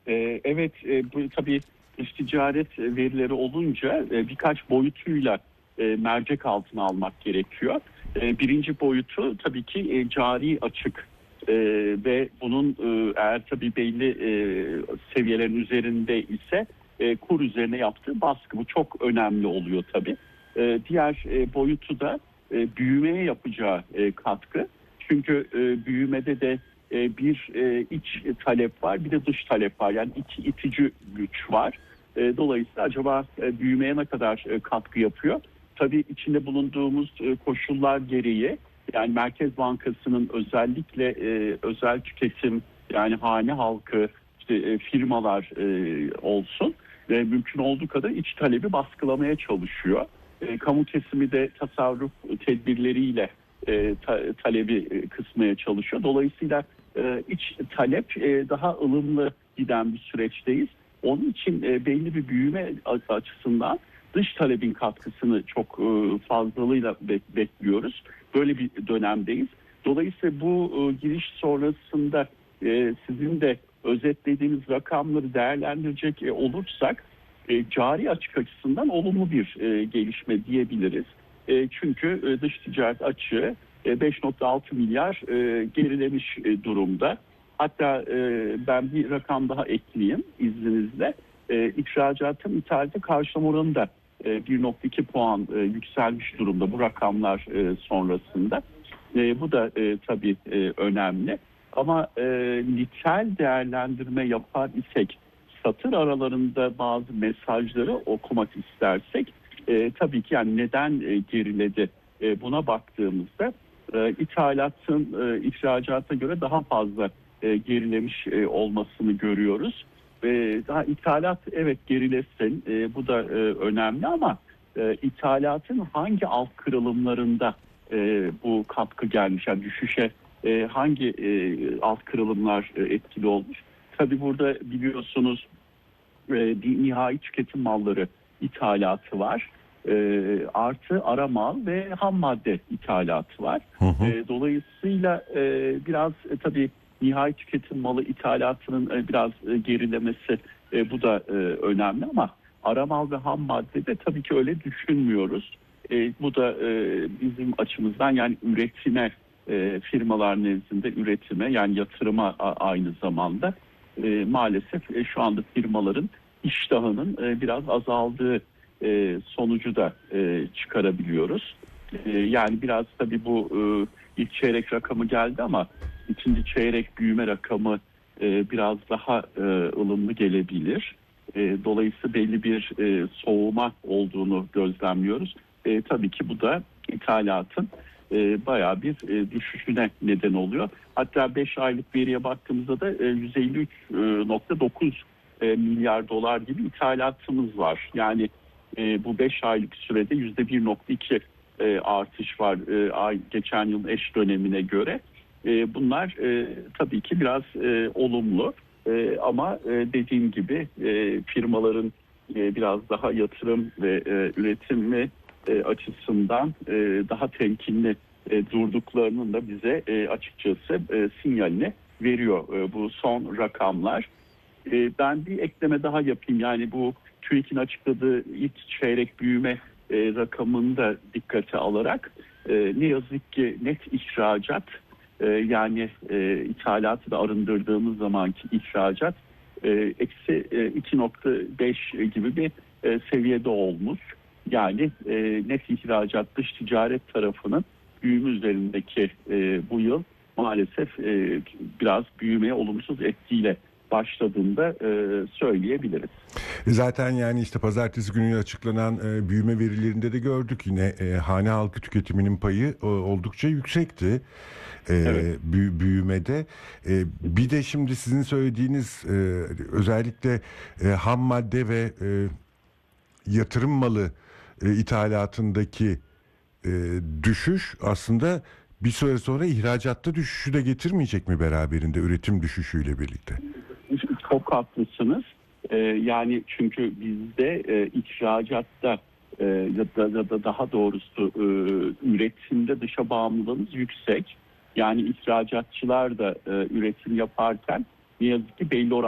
Evet, bu tabii dış ticaret verileri olunca birkaç boyutuyla mercek altına almak gerekiyor. Birinci boyutu tabii ki cari açık. Ve bunun eğer tabii belli seviyelerin üzerinde ise kur üzerine yaptığı baskı, bu çok önemli oluyor tabii. Diğer boyutu da büyümeye yapacağı katkı. Çünkü büyümede de bir iç talep var, bir de dış talep var. Yani iki itici güç var. Dolayısıyla acaba büyümeye ne kadar katkı yapıyor? Tabii içinde bulunduğumuz koşullar gereği, yani Merkez Bankası'nın özellikle özel tüketim, yani hane halkı, işte firmalar olsun ve mümkün olduğu kadar iç talebi baskılamaya çalışıyor. Kamu kesimi de tasarruf tedbirleriyle talebi kısmaya çalışıyor. Dolayısıyla iç talep daha ılımlı giden bir süreçteyiz. Onun için belli bir büyüme açısından dış talebin katkısını çok fazlalığıyla bekliyoruz. Böyle bir dönemdeyiz. Dolayısıyla bu giriş sonrasında sizin de özetlediğiniz rakamları değerlendirecek olursak cari açık açısından olumlu bir gelişme diyebiliriz. Çünkü dış ticaret açığı 5.6 milyar gerilemiş durumda. Hatta ben bir rakam daha ekleyeyim izninizle. İhracatın ithalata karşılama oranı da 1.2 puan yükselmiş durumda bu rakamlar sonrasında. Bu da tabii önemli. Ama nitel değerlendirme yapar isek, satır aralarında bazı mesajları okumak istersek, tabii ki yani neden geriledi buna baktığımızda ithalatın ihracata göre daha fazla gerilemiş olmasını görüyoruz. Daha ithalat evet gerilesin, bu da önemli, ama ithalatın hangi alt kırılımlarında bu katkı gelmiş, yani düşüşe hangi alt kırılımlar etkili olmuş? Tabii burada biliyorsunuz nihai tüketim malları ithalatı var. Artı ara mal ve ham madde ithalatı var. Hı hı. Dolayısıyla biraz tabii nihai tüketim malı ithalatının biraz gerilemesi, bu da önemli, ama ara mal ve ham maddede tabii ki öyle düşünmüyoruz. Bu da bizim açımızdan yani üretime, firmalar nezdinde üretime, yani yatırıma aynı zamanda maalesef şu anda firmaların iştahının biraz azaldığı sonucu da çıkarabiliyoruz. Yani biraz tabii bu ilk çeyrek rakamı geldi, ama ikinci çeyrek büyüme rakamı biraz daha ılımlı gelebilir. Dolayısıyla belli bir soğuma olduğunu gözlemliyoruz. Tabii ki bu da ithalatın bayağı bir düşüşüne neden oluyor. Hatta 5 aylık veriye baktığımızda da 153.9 milyar dolar gibi ithalatımız var. Yani bu 5 aylık sürede %1.2 artış var geçen yıl eş dönemine göre. Bunlar tabii ki biraz olumlu, ama dediğim gibi firmaların biraz daha yatırım ve üretimi açısından daha temkinli durduklarının da bize açıkçası sinyalini veriyor bu son rakamlar. Ben bir ekleme daha yapayım. Yani bu TÜİK'in açıkladığı ilk çeyrek büyüme rakamını da dikkate alarak ne yazık ki net ihracat, yani ithalatı da arındırdığımız zamanki ihracat eksi 2.5 gibi bir seviyede olmuş. Yani net ihracat dış ticaret tarafının büyüme üzerindeki bu yıl maalesef biraz büyümeye olumsuz etkiyle başladığında söyleyebiliriz. Zaten yani işte pazartesi günü açıklanan büyüme verilerinde de gördük, yine hane halkı tüketiminin payı oldukça yüksekti Evet. büyümede. Bir de şimdi sizin söylediğiniz özellikle ham madde ve yatırım malı ithalatındaki düşüş aslında bir süre sonra ihracatta düşüşü de getirmeyecek mi beraberinde, üretim düşüşüyle birlikte? Çok haklısınız. Yani çünkü bizde ihracatta ya da daha doğrusu üretimde dışa bağımlılığımız yüksek. Yani ihracatçılar da üretim yaparken ne yazık ki belli